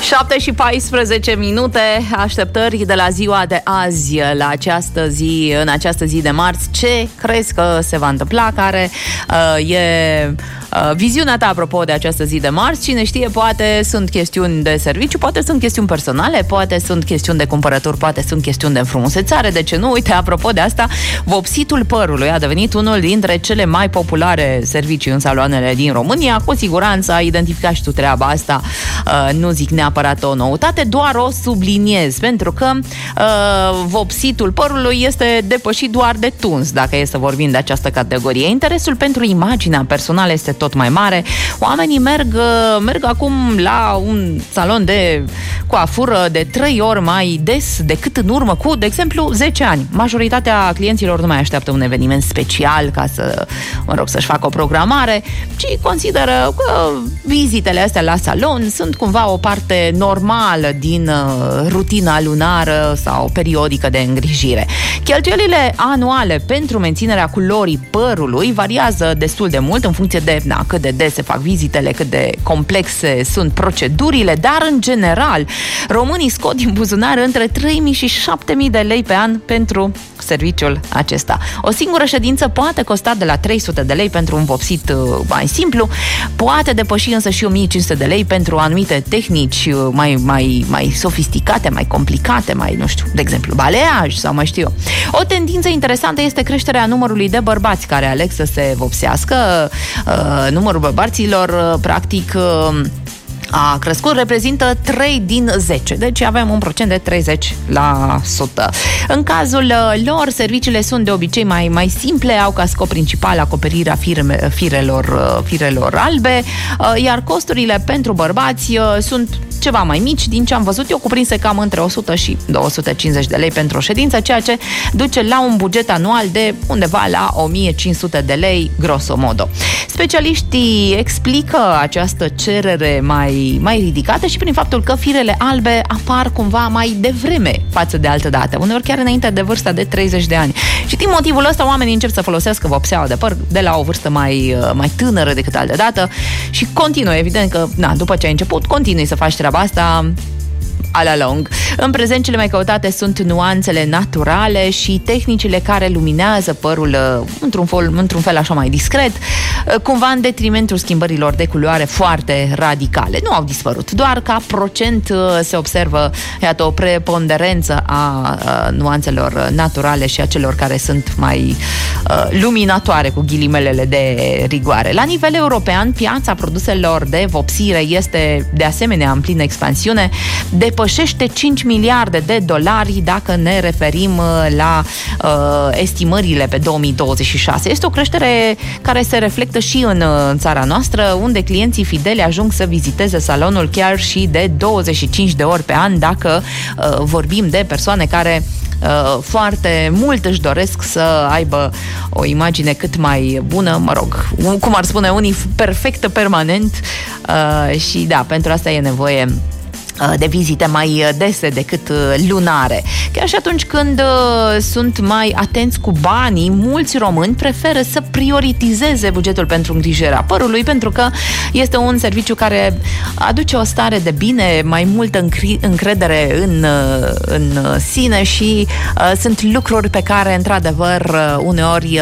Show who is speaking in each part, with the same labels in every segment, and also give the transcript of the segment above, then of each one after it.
Speaker 1: 7:14, așteptări de la ziua de azi, la această zi, în această zi de marți. Ce crezi că se va întâmpla? Care e viziunea ta apropo de această zi de marți? Cine știe, poate sunt chestiuni de serviciu, poate sunt chestiuni personale, poate sunt chestiuni de cumpărături, poate sunt chestiuni de înfrumusețare. De ce nu? Uite, apropo de asta, vopsitul părului a devenit unul dintre cele mai populare servicii în saloanele din România. Cu siguranță ai identificat și tu treaba asta. Nu zic neapărat o noutate, doar o subliniez, pentru că vopsitul părului este depășit doar de tuns, dacă e să vorbim de această categorie. Interesul pentru imaginea personală este tot mai mare. Oamenii merg acum la un salon de coafură de 3 ori mai des decât în urmă cu, de exemplu, 10 ani. Majoritatea clienților nu mai așteaptă un eveniment special ca să-și facă o programare, ci consideră că vizitele astea la salon sunt cumva o parte normală din rutina lunară sau periodică de îngrijire. Cheltuielile anuale pentru menținerea culorii părului variază destul de mult în funcție de cât de des se fac vizitele, cât de complexe sunt procedurile, dar în general românii scot din buzunar între 3.000 și 7.000 de lei pe an pentru serviciul acesta. O singură ședință poate costa de la 300 de lei pentru un vopsit mai simplu, poate depăși însă și 1.500 de lei pentru anumite tehnici mai sofisticate, mai complicate, nu știu, de exemplu, baleaj sau mai știu eu. O tendință interesantă este creșterea numărului de bărbați care aleg să se vopsească. Numărul bărbaților, practic, a crescut, reprezintă 3 din 10. Deci avem un procent de 30%. În cazul lor, serviciile sunt de obicei mai simple, au ca scop principal acoperirea firelor albe, iar costurile pentru bărbați sunt ceva mai mici, din ce am văzut eu, cuprinse cam între 100 și 250 de lei pentru o ședință, ceea ce duce la un buget anual de undeva la 1.500 de lei, grosomodo. Specialiștii explică această cerere mai ridicată și prin faptul că firele albe apar cumva mai devreme față de altă dată, uneori chiar înainte de vârsta de 30 de ani. Și din motivul ăsta oamenii încep să folosească vopseaua de păr de la o vârstă mai tânără decât altă dată și continuă, evident că, după ce ai început, continui să faci treaba asta a la lung. În prezent, cele mai căutate sunt nuanțele naturale și tehnicile care luminează părul într-un fel așa mai discret, cumva în detrimentul schimbărilor de culoare foarte radicale. Nu au dispărut, doar ca procent se observă, iată, o preponderență a nuanțelor naturale și a celor care sunt mai luminatoare, cu ghilimelele de rigoare. La nivel european, piața produselor de vopsire este de asemenea în plină expansiune, depășește 5 miliarde de dolari dacă ne referim la estimările pe 2026. Este o creștere care se reflectă și în țara noastră, unde clienții fideli ajung să viziteze salonul chiar și de 25 de ori pe an, dacă vorbim de persoane care foarte mult își doresc să aibă o imagine cât mai bună, cum ar spune unii, perfectă permanent, și da, pentru asta e nevoie de vizite mai dese decât lunare. Chiar și atunci când sunt mai atenți cu banii, mulți români preferă să prioritizeze bugetul pentru îngrijirea părului, pentru că este un serviciu care aduce o stare de bine, mai multă încredere în sine și sunt lucruri pe care, într-adevăr, uneori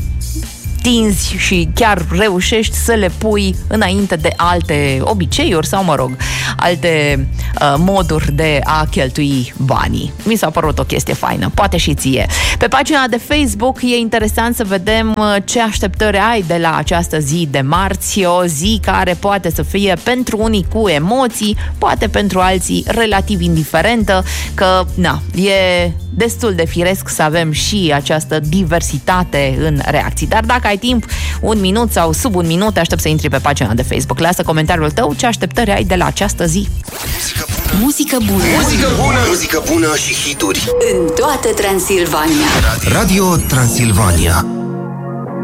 Speaker 1: tinzi și chiar reușești să le pui înainte de alte obiceiuri sau, alte moduri de a cheltui banii. Mi s-a părut o chestie faină, poate și ție. Pe pagina de Facebook e interesant să vedem ce așteptări ai de la această zi de marți, o zi care poate să fie pentru unii cu emoții, poate pentru alții relativ indiferentă, că e destul de firesc să avem și această diversitate în reacții. Dar dacă ai timp, un minut sau sub un minut, aștept să intri pe pagina de Facebook. Lasă comentariul tău, ce așteptări ai de la această zi.
Speaker 2: Muzică bună. Muzică bună. Muzică bună și hituri. În toată Transilvania. Radio Transilvania.